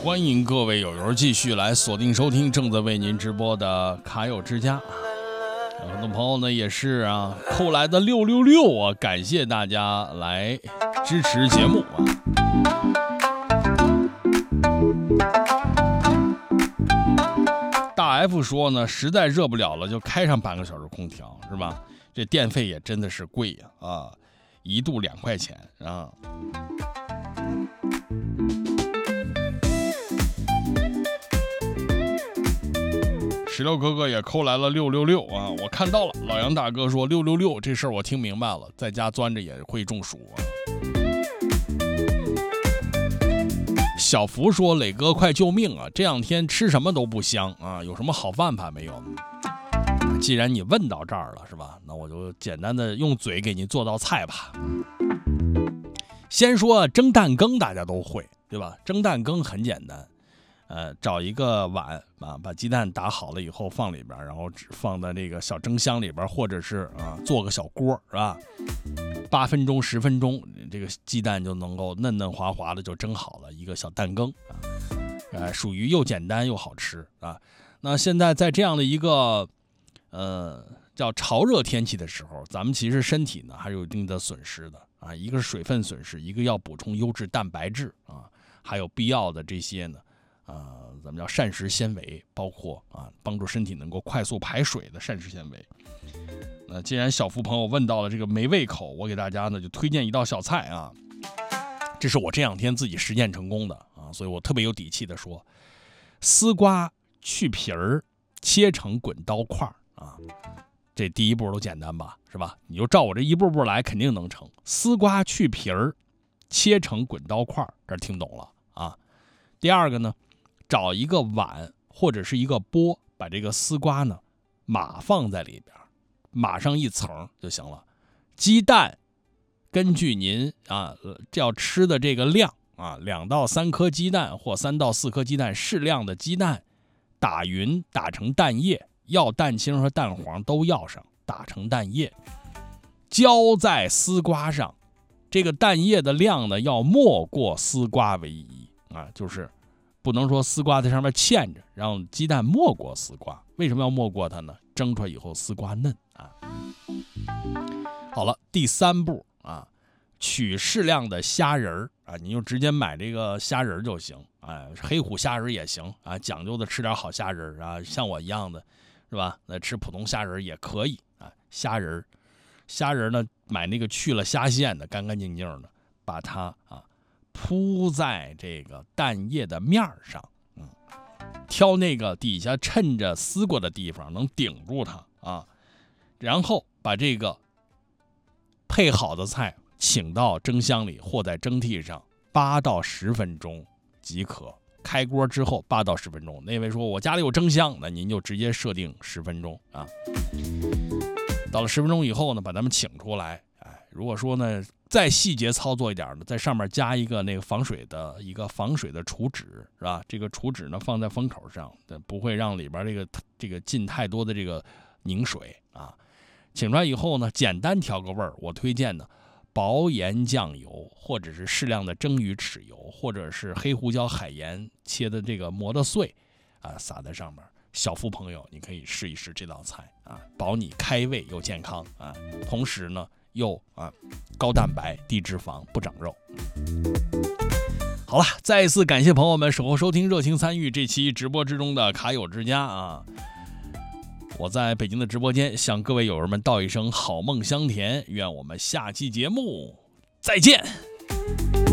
欢迎各位友友继续来锁定收听正在为您直播的卡友之家。很多朋友呢也是扣来的666啊，感谢大家来支持节目啊。大 F 说呢，实在热不了了就开上半个小时空调，是吧？这电费也真的是贵呀，1度2块钱啊。石榴哥哥也扣来了666啊，我看到了。老杨大哥说666这事儿我听明白了，在家钻着也会中暑啊。小福说磊哥快救命啊，这两天吃什么都不香啊，有什么好办法没有？既然你问到这儿了是吧，那我就简单的用嘴给您做道菜吧。先说蒸蛋羹大家都会对吧？蒸蛋羹很简单。找一个碗啊，把鸡蛋打好了以后放里边，然后放在这个小蒸箱里边，或者是做个小锅是吧？8分钟10分钟，这个鸡蛋就能够嫩嫩滑滑的就蒸好了，一个小蛋羹属于又简单又好吃啊。那现在在这样的一个叫潮热天气的时候，咱们其实身体呢还有一定的损失的啊，一个是水分损失，一个要补充优质蛋白质啊，还有必要的这些呢。咱们叫膳食纤维，包括帮助身体能够快速排水的膳食纤维。那既然小福朋友问到了这个没胃口，我给大家呢就推荐一道小菜啊，这是我这两天自己实践成功的所以我特别有底气的说，丝瓜去皮儿，切成滚刀块这第一步都简单吧，是吧？你就照我这一步步来，肯定能成。丝瓜去皮儿，切成滚刀块，这听懂了啊？第二个呢？找一个碗或者是一个钵，把这个丝瓜呢码放在里边，码上一层就行了。鸡蛋根据您要吃的这个量2到3颗鸡蛋或3到4颗鸡蛋，适量的鸡蛋打匀，打成蛋液，要蛋清和蛋黄都要上，打成蛋液，浇在丝瓜上。这个蛋液的量呢要没过丝瓜为宜就是不能说丝瓜在上面嵌着，让鸡蛋没过丝瓜。为什么要没过它呢？蒸出来以后丝瓜嫩好了，第3步取适量的虾仁你就直接买这个虾仁就行黑虎虾仁也行讲究的吃点好虾仁像我一样的是吧？那吃普通虾仁也可以虾仁呢，买那个去了虾线的，干干净净的，把它铺在这个蛋液的面上挑那个底下衬着丝瓜的地方能顶住它然后把这个配好的菜请到蒸箱里或在蒸屉上8到10分钟即可。开锅之后8到10分钟，那位说我家里有蒸箱，那您就直接设定10分钟到了10分钟以后呢，把它们请出来如果说呢再细节操作一点呢，在上面加一个那个防水的储纸是吧？这个储纸呢放在封口上，不会让里边这个进太多的这个凝水请出来以后呢，简单调个味儿，我推荐呢薄盐酱油，或者是适量的蒸鱼豉油，或者是黑胡椒海盐切的这个磨得碎撒在上面。小福朋友，你可以试一试这道菜保你开胃又健康同时呢又高蛋白低脂肪不长肉。好了，再一次感谢朋友们守候收听，热情参与这期直播之中的卡友之家我在北京的直播间向各位友人们道一声好梦香甜，愿我们下期节目再见。